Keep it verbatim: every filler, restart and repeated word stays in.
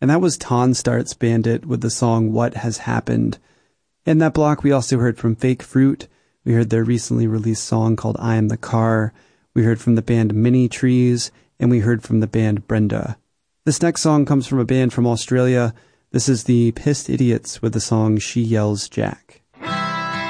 And that was Tonstart's Bandit with the song What Has Happened. In that block, we also heard from Fake Fruit. We heard their recently released song called I Am the Car. We heard from the band Mini Trees, and we heard from the band Brenda. This next song comes from a band from Australia. This is the Pissed Idiots with the song She Yells Jack.